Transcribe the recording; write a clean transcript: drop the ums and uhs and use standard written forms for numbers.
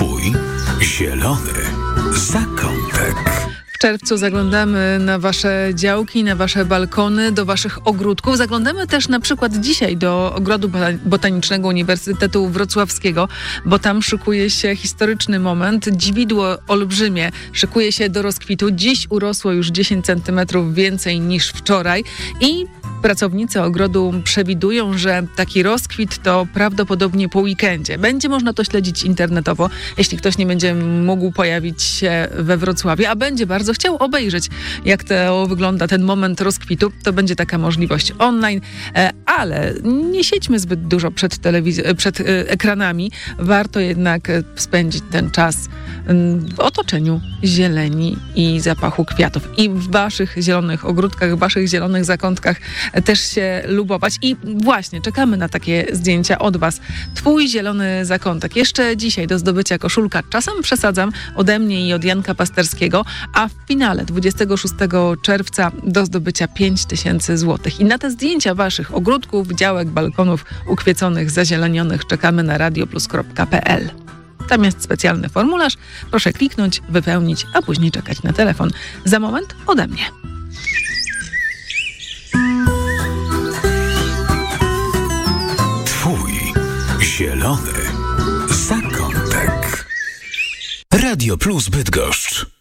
Twój zielony zakątek. W czerwcu zaglądamy na wasze działki, na wasze balkony, do waszych ogródków. Zaglądamy też na przykład dzisiaj do Ogrodu Botanicznego Uniwersytetu Wrocławskiego, bo tam szykuje się historyczny moment. Dziwidło olbrzymie szykuje się do rozkwitu. Dziś urosło już 10 centymetrów więcej niż wczoraj i pracownicy ogrodu przewidują, że taki rozkwit to prawdopodobnie po weekendzie. Będzie można to śledzić internetowo, jeśli ktoś nie będzie mógł pojawić się we Wrocławiu, a będzie bardzo chciał obejrzeć, jak to wygląda ten moment rozkwitu, to będzie taka możliwość online, ale nie siedźmy zbyt dużo przed ekranami. Warto jednak spędzić ten czas w otoczeniu zieleni i zapachu kwiatów. I w waszych zielonych ogródkach, w waszych zielonych zakątkach też się lubować. I właśnie czekamy na takie zdjęcia od was. Twój zielony zakątek. Jeszcze dzisiaj do zdobycia koszulka, czasem przesadzam, ode mnie i od Janka Pasterskiego, a w finale 26 czerwca do zdobycia 5000 zł. I na te zdjęcia waszych ogródków, działek, balkonów ukwieconych, zazielenionych czekamy na radioplus.pl. Tam jest specjalny formularz. Proszę kliknąć, wypełnić, a później czekać na telefon. Za moment ode mnie. Twój zielony zakątek. Radio Plus Bydgoszcz.